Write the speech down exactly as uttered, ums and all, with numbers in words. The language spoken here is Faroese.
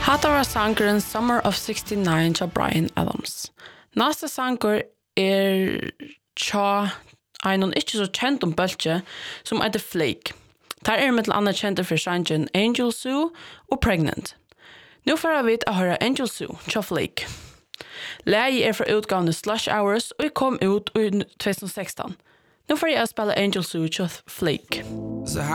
Hatta var sangeren Summer of sixty-nine til Bryan Adams. Næsta sanger er tja einon ikke så kjent om bølge som heter Flake. Der er med til andre kjente for sangen Angel Sue og Pregnant. Nu får vi å høre Angel Sue til Flake. Lægi er fra utgavene Slush Hours og kom ut i twenty sixteen. Nu får jeg å spille Angel Sue til Flake. So how